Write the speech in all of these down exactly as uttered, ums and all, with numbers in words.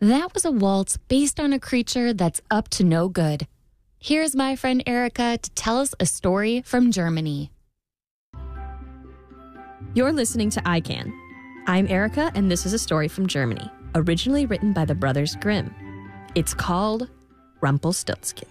That was a waltz based on a creature that's up to no good. Here's my friend Erica to tell us a story from Germany. You're listening to I Can. I'm Erica, and this is a story from Germany, originally written by the Brothers Grimm. It's called Rumpelstiltskin.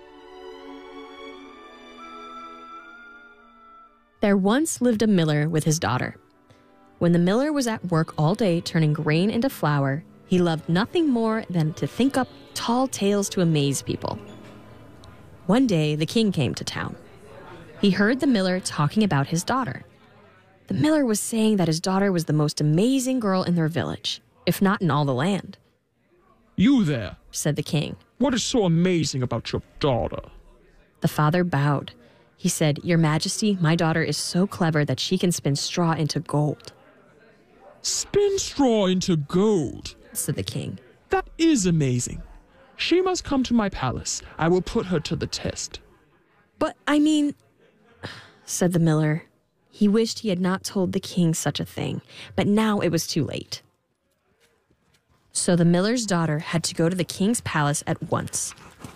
There once lived a miller with his daughter. When the miller was at work all day turning grain into flour, he loved nothing more than to think up tall tales to amaze people. One day, the king came to town. He heard the miller talking about his daughter. The miller was saying that his daughter was the most amazing girl in their village, if not in all the land. "You there," said the king. "What is so amazing about your daughter?" The father bowed. He said, "Your Majesty, my daughter is so clever that she can spin straw into gold." "Spin straw into gold," said the king. "That is amazing. She must come to my palace. I will put her to the test." "But I mean," said the miller. He wished he had not told the king such a thing, but now it was too late. So the miller's daughter had to go to the king's palace at once.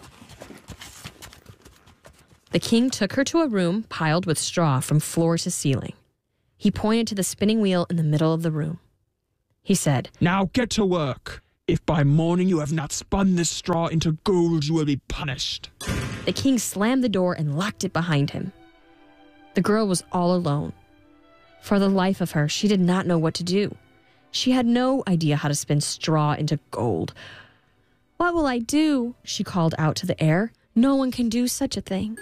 The king took her to a room piled with straw from floor to ceiling. He pointed to the spinning wheel in the middle of the room. He said, "Now get to work. If by morning you have not spun this straw into gold, you will be punished." The king slammed the door and locked it behind him. The girl was all alone. For the life of her, she did not know what to do. She had no idea how to spin straw into gold. "What will I do?" she called out to the air. "No one can do such a thing."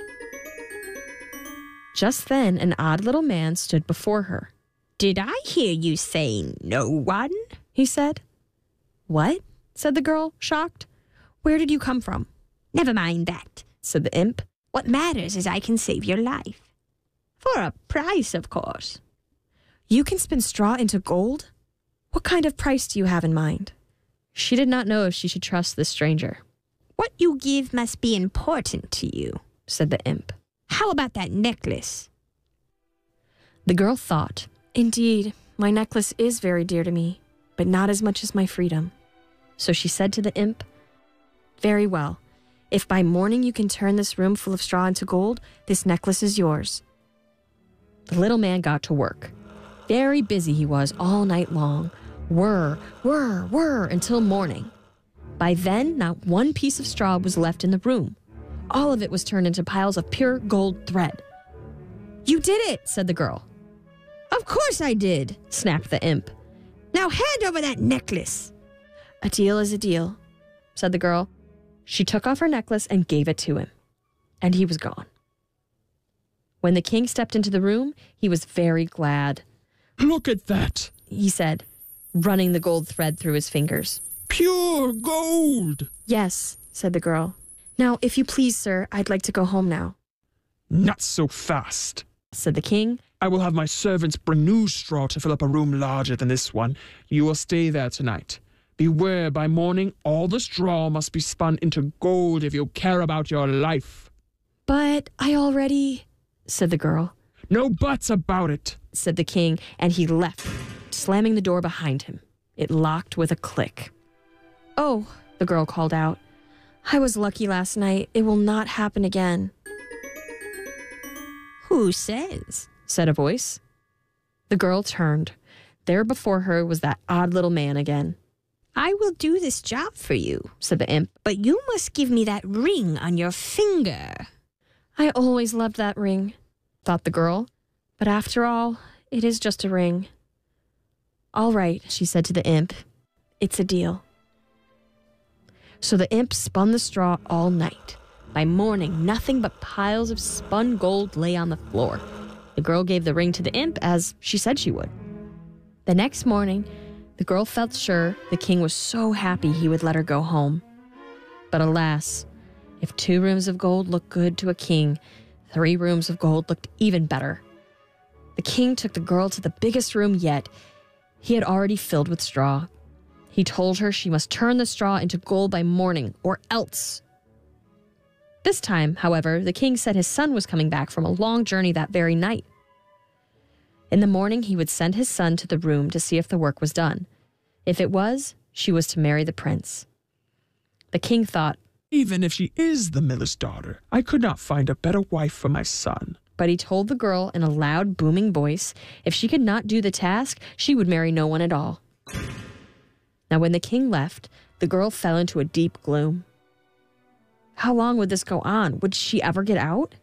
Just then, an odd little man stood before her. "Did I hear you say no one?" he said. "What?" said the girl, shocked. "Where did you come from?" "Never mind that," said the imp. "What matters is I can save your life. For a price, of course." "You can spin straw into gold? What kind of price do you have in mind?" She did not know if she should trust this stranger. "What you give must be important to you," said the imp. "How about that necklace?" The girl thought, "Indeed, my necklace is very dear to me, but not as much as my freedom." So she said to the imp, "Very well. If by morning you can turn this room full of straw into gold, this necklace is yours." The little man got to work. Very busy he was all night long. Whir, whir, whir until morning. By then, not one piece of straw was left in the room. All of it was turned into piles of pure gold thread. "You did it," said the girl. "Of course I did," snapped the imp. "Now hand over that necklace." "A deal is a deal," said the girl. She took off her necklace and gave it to him. And he was gone. When the king stepped into the room, he was very glad. "Look at that," he said, running the gold thread through his fingers. "Pure gold." "Yes," said the girl. "Now, if you please, sir, I'd like to go home now." "Not so fast," said the king. "I will have my servants bring new straw to fill up a room larger than this one. You will stay there tonight. Beware, by morning, all the straw must be spun into gold if you care about your life." "But I already," said the girl. "No buts about it," said the king, and he left, slamming the door behind him. It locked with a click. "Oh," the girl called out. "I was lucky last night. It will not happen again." "Who says?" said a voice. The girl turned. There before her was that odd little man again. "I will do this job for you," said the imp, "but you must give me that ring on your finger." "I always loved that ring," thought the girl. "But after all, it is just a ring." "All right," she said to the imp. "It's a deal." So the imp spun the straw all night. By morning, nothing but piles of spun gold lay on the floor. The girl gave the ring to the imp as she said she would. The next morning, the girl felt sure the king was so happy he would let her go home. But alas, if two rooms of gold looked good to a king, three rooms of gold looked even better. The king took the girl to the biggest room yet. He had already filled with straw. He told her she must turn the straw into gold by morning, or else. This time, however, the king said his son was coming back from a long journey that very night. In the morning, he would send his son to the room to see if the work was done. If it was, She was to marry the prince. The king thought, Even if she is the miller's daughter, I could not find a better wife for my son. but he told the girl in a loud, booming voice if she could not do the task, she would marry no one at all. Now, when the king left, the girl fell into a deep gloom. How long would this go on? Would she ever get out?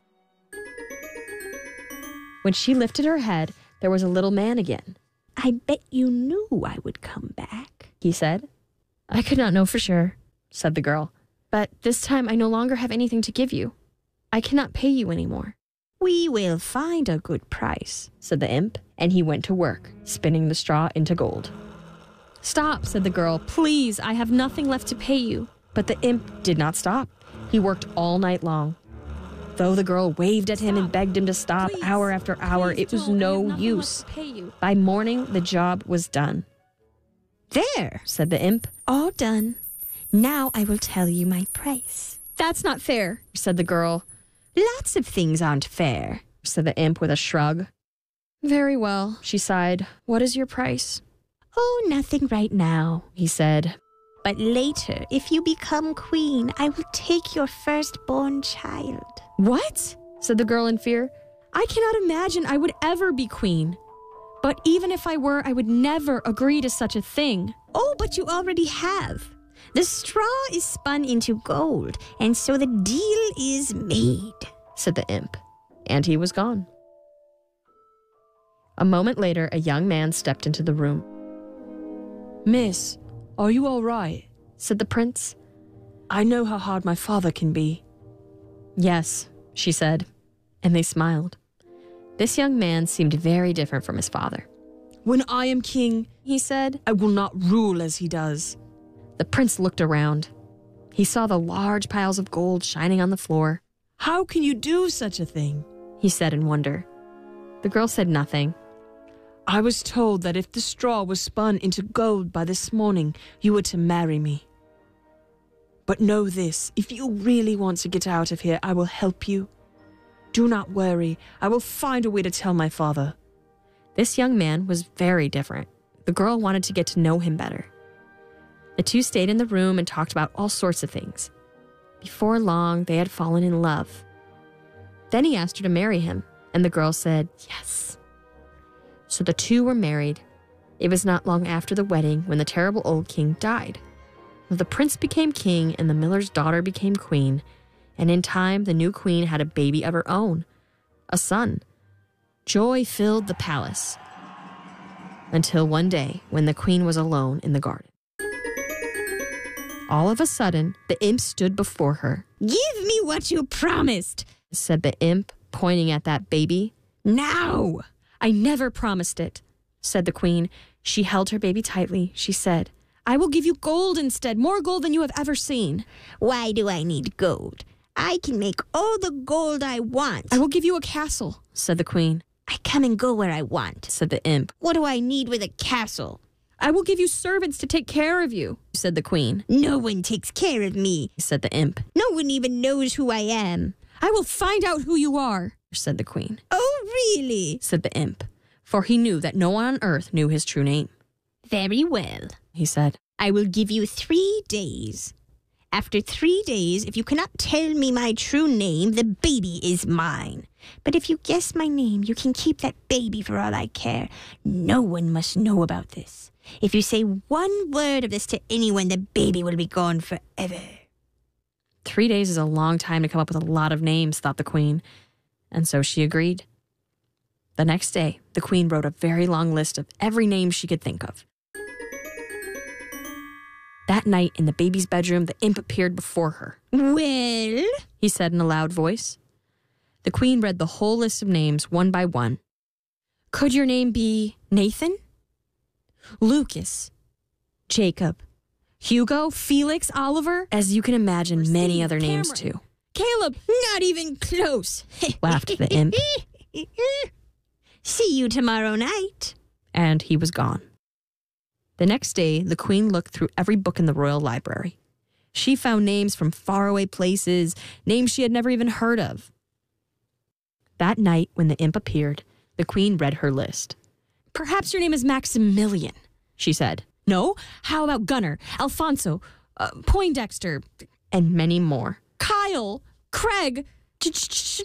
When she lifted her head, there was a little man again. I bet you knew I would come back, He said. I could not know for sure, said the girl. But this time I no longer have anything to give you. I cannot pay you anymore. We will find a good price, said the imp, and he went to work, spinning the straw into gold. Stop, said the girl. Please, I have nothing left to pay you. But the imp did not stop. He worked all night long. Though the girl waved at him and begged him to stop Please, hour after hour, it was no use. By morning, the job was done. There, said the imp. all done. Now I will tell you my price. That's not fair, said the girl. Lots of things aren't fair, said the imp with a shrug. Very well, she sighed. What is your price? Oh, nothing right now, He said. but later, if you become queen, I will take your firstborn child. What? Said the girl in fear. I cannot imagine I would ever be queen. But even if I were, I would never agree to such a thing. Oh, but you already have. The straw is spun into gold, and so the deal is made, said the imp, and he was gone. A moment later, a young man stepped into the room. Miss, are you all right? Said the prince. I know how hard my father can be. Yes, she said, and they smiled. This young man seemed very different from his father. When I am king, He said. I will not rule as he does. The prince looked around. He saw the large piles of gold shining on the floor. How can you do such a thing? He said in wonder. The girl said nothing. I was told that if the straw was spun into gold by this morning, you were to marry me. But know this, if you really want to get out of here, I will help you. Do not worry, I will find a way to tell my father. This young man was very different. The girl wanted to get to know him better. The two stayed in the room and talked about all sorts of things. Before long, they had fallen in love. Then he asked her to marry him, and the girl said yes. So the two were married. It was not long after the wedding when the terrible old king died. The prince became king and the miller's daughter became queen, and in time the new queen had a baby of her own, a son. Joy filled the palace. Until one day when the queen was alone in the garden. All of a sudden, the imp stood before her, Give me what you promised. said the imp, pointing at that baby. Now. I never promised it, said the queen. She held her baby tightly. She said, I will give you gold instead, more gold than you have ever seen. Why do I need gold? I can make all the gold I want. I will give you a castle, said the queen. I come and go where I want. Said the imp. What do I need with a castle? I will give you servants to take care of you, said the queen. No one takes care of me. Said the imp. No one even knows who I am. I will find out who you are, said the queen. Oh, really? Said the imp, for he knew that no one on earth knew his true name. Very well. He said, I will give you three days. After three days, if you cannot tell me my true name, the baby is mine. But if you guess my name, you can keep that baby for all I care. No one must know about this. If you say one word of this to anyone, the baby will be gone forever. Three days is a long time to come up with a lot of names, thought the queen, and so she agreed. The next day, the queen wrote a very long list of every name she could think of. That night, in the baby's bedroom, the imp appeared before her. Well, He said in a loud voice. The queen read the whole list of names one by one. Could your name be Nathan? Lucas? Jacob? Hugo? Felix? Oliver? As you can imagine, many other names too. Caleb, not even close. Laughed the imp. See you tomorrow night. And he was gone. The next day, the queen looked through every book in the royal library. She found names from faraway places, names she had never even heard of. That night, when the imp appeared, the queen read her list. Perhaps your name is Maximilian, she said. No? How about Gunnar, Alfonso, uh, Poindexter, and many more? Kyle, Craig, Ch-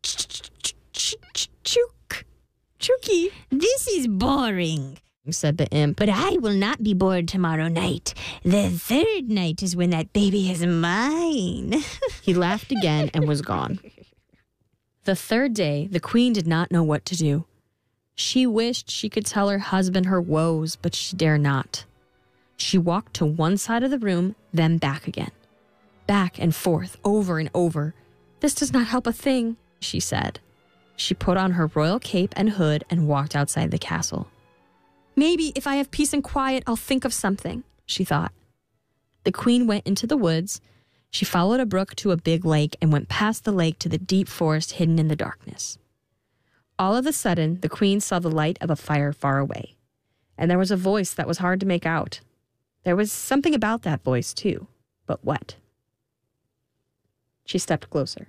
Chook, Chooky. This is boring, said the imp. but I will not be bored tomorrow night. The third night is when that baby is mine. He laughed again and was gone. The third day, the queen did not know what to do. She wished she could tell her husband her woes, but she dare not. She walked to one side of the room, then back again. Back and forth, over and over. This does not help a thing, she said. She put on her royal cape and hood and walked outside the castle. Maybe if I have peace and quiet, I'll think of something, she thought. The queen went into the woods. She followed a brook to a big lake and went past the lake to the deep forest hidden in the darkness. All of a sudden, the queen saw the light of a fire far away, and there was a voice that was hard to make out. There was something about that voice, too, but what? She stepped closer.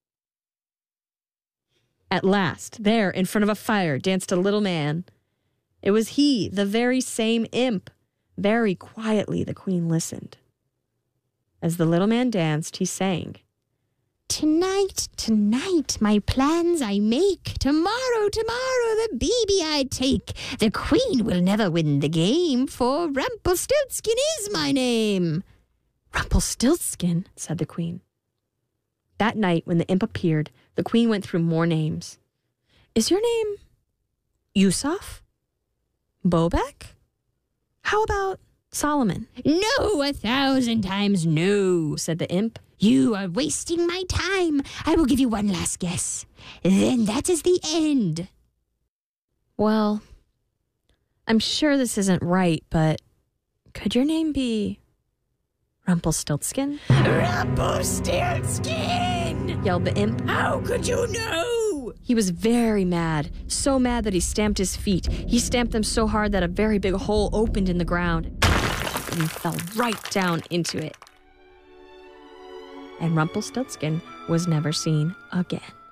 At last, there, in front of a fire, danced a little man. It was he, the very same imp. Very quietly, the queen listened. As the little man danced, he sang, Tonight, tonight, my plans I make. Tomorrow, tomorrow, the baby I take. The queen will never win the game, for Rumpelstiltskin is my name. Rumpelstiltskin, said the queen. That night, when the imp appeared, the queen went through more names. Is your name Yusuf? Bobek? How about Solomon? No, a thousand times no, said the imp. You are wasting my time. I will give you one last guess. Then that is the end. Well, I'm sure this isn't right, but could your name be Rumpelstiltskin? Rumpelstiltskin! Yelled the imp. How could you know? He was very mad, so mad that he stamped his feet. He stamped them so hard that a very big hole opened in the ground, and he fell right down into it. And Rumpelstiltskin was never seen again.